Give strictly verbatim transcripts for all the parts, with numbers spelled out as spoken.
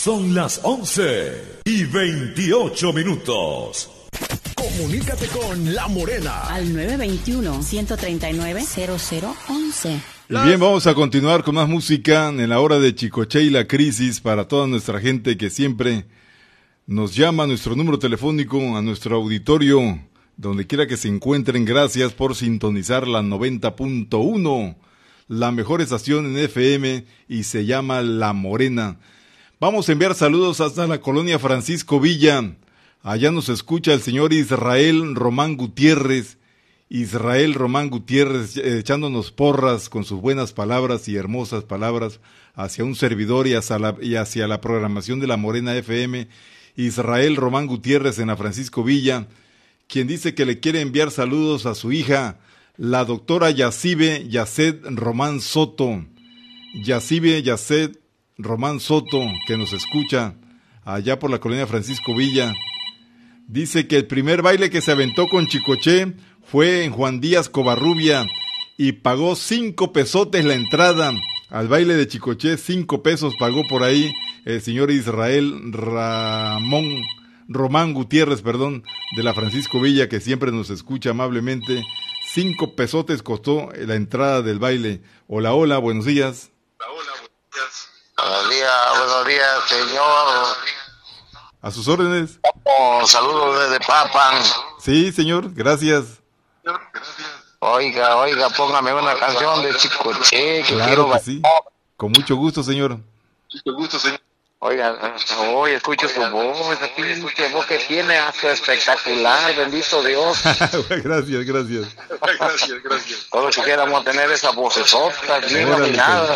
Son las once y veintiocho minutos. Comunícate con La Morena al nueve dos uno, uno tres nueve, cero cero once. Y bien, vamos a continuar con más música en la hora de Chicoche y la crisis para toda nuestra gente que siempre nos llama a nuestro número telefónico, a nuestro auditorio, donde quiera que se encuentren. Gracias por sintonizar la noventa punto uno, la mejor estación en F M, y se llama La Morena. Vamos a enviar saludos hasta la colonia Francisco Villa. Allá nos escucha el señor Israel Román Gutiérrez. Israel Román Gutiérrez eh, echándonos porras con sus buenas palabras y hermosas palabras hacia un servidor y hacia la, y hacia la programación de La Morena F M. Israel Román Gutiérrez en la Francisco Villa, quien dice que le quiere enviar saludos a su hija, la doctora Yacibe Yacet Román Soto. Yacibe Yacet Román Soto, que nos escucha allá por la colonia Francisco Villa. Dice que el primer baile que se aventó con Chicoche fue en Juan Díaz Covarrubia y pagó cinco pesotes la entrada al baile de Chicoche. Cinco pesos pagó por ahí el señor Israel Ramón Román Gutiérrez, perdón, de la Francisco Villa, que siempre nos escucha amablemente. Cinco pesotes costó la entrada del baile. Hola, hola, buenos días. Hola, hola, buenos días. Buenos días, buenos días, señor. A sus órdenes. Oh, saludos desde Papan. Sí, señor, gracias. Oiga, oiga, póngame una canción de Chicoche. Que claro que sí. Con mucho gusto, señor. Mucho gusto, señor. Oiga, hoy escucho su voz, esa pinche voz que tiene, hace espectacular, bendito Dios. Gracias, gracias. Gracias, gracias. Todos quisiéramos tener esa vocesota, bien dominada.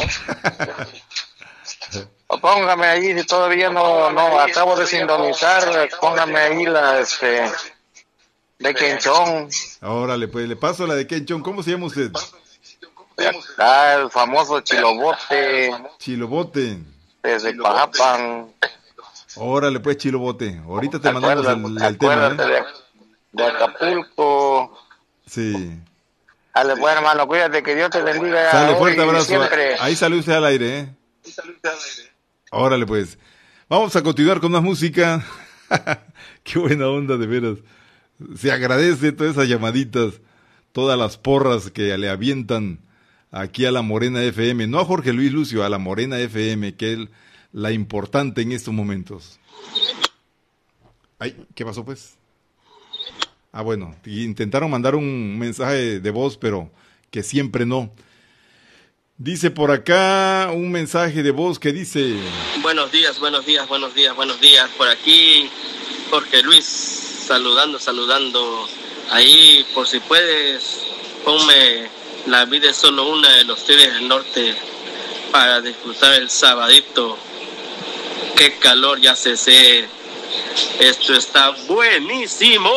Póngame ahí, si todavía no, no acabo de sintonizar, póngame ahí la, este, de Quenchón. Órale, pues, le paso la de Quenchón. ¿Cómo se llama usted? Ah, el famoso Chilobote. Chilobote. Desde Pajapan. Órale, pues, Chilobote. Ahorita te mandamos el, el tema, ¿eh? De, de Acapulco. Sí. Dale, pues, hermano, cuídate, que Dios te bendiga. Sale, fuerte abrazo. Siempre. Ahí sale usted al aire, ¿eh? Ahí sale usted al aire. Órale, pues. Vamos a continuar con más música. Qué buena onda, de veras. Se agradece todas esas llamaditas, todas las porras que le avientan aquí a La Morena F M. No a Jorge Luis Lucio, a La Morena F M, que es la importante en estos momentos. Ay, ¿qué pasó, pues? Ah, bueno, intentaron mandar un mensaje de voz, pero que siempre no. Dice por acá un mensaje de voz que dice: buenos días, buenos días, buenos días, buenos días. Por aquí Jorge Luis, saludando, saludando. Ahí, por si puedes, ponme La vida es solo una de los Tigres del Norte para disfrutar el sabadito. Qué calor ya se sé. Esto está buenísimo.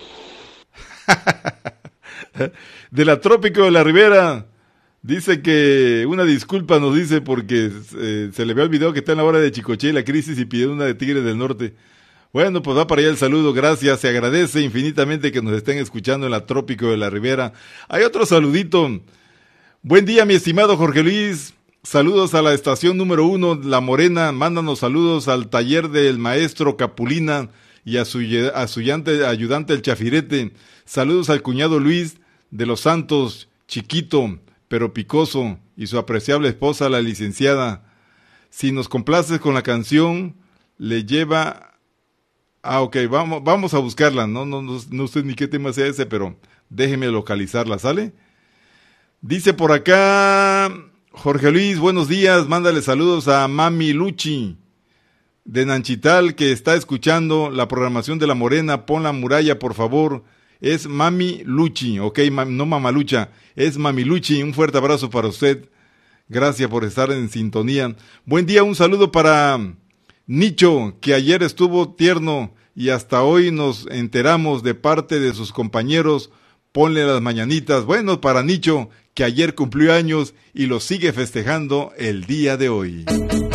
De la Trópico de la Ribera. Dice que una disculpa nos dice porque eh, se le había olvidado que está en la hora de Chicoche y la crisis y pidió una de Tigres del Norte. Bueno, pues va para allá el saludo, gracias, se agradece infinitamente que nos estén escuchando en la Trópico de la Ribera. Hay otro saludito. Buen día, mi estimado Jorge Luis. Saludos a la estación número uno, La Morena. Mándanos saludos al taller del maestro Capulina y a su, a su ayudante el Chafirete. Saludos al cuñado Luis de los Santos, chiquito pero picoso, y su apreciable esposa, la licenciada. Si nos complaces con la canción, le lleva... Ah, ok, vamos, vamos a buscarla. No, no, no, no sé ni qué tema sea ese, pero déjeme localizarla, ¿sale? Dice por acá Jorge Luis, buenos días, mándale saludos a Mami Luchi de Nanchital, que está escuchando la programación de La Morena. Pon la muralla, por favor. Es Mami Luchi, ok, no Mamalucha, es Mami Luchi. Un fuerte abrazo para usted. Gracias por estar en sintonía. Buen día, un saludo para Nicho, que ayer estuvo tierno y hasta hoy nos enteramos de parte de sus compañeros. Ponle las mañanitas. Bueno, para Nicho, que ayer cumplió años y lo sigue festejando el día de hoy.